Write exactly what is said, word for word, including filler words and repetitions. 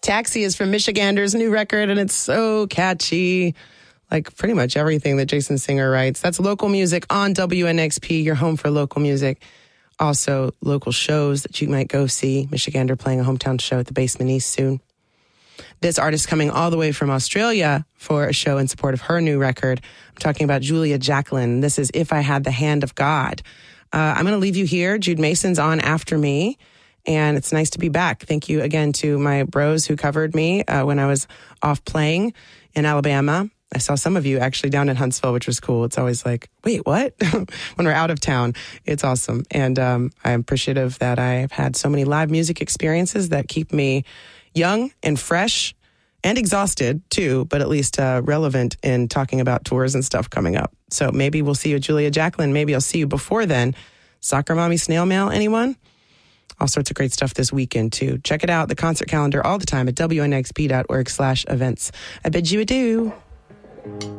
Taxi is from Michigander's new record, and it's so catchy. Like pretty much everything that Jason Singer writes. That's local music on W N X P, your home for local music. Also, local shows that you might go see. Michigander playing a hometown show at the Basement East soon. This artist coming all the way from Australia for a show in support of her new record. I'm talking about Julia Jacklin. This is If I Had the Hand of God. Uh, I'm going to leave you here. Jude Mason's on after me, and it's nice to be back. Thank you again to my bros who covered me uh, when I was off playing in Alabama. I saw some of you actually down in Huntsville, which was cool. It's always like, wait, what? When we're out of town, it's awesome. And um, I'm appreciative that I've had so many live music experiences that keep me young and fresh and exhausted too, but at least uh, relevant in talking about tours and stuff coming up. So maybe we'll see you at Julia Jacklin. Maybe I'll see you before then. Soccer Mommy Snail Mail, anyone? All sorts of great stuff this weekend too. Check it out, the concert calendar all the time at W N X P dot org slash events. I bid you adieu.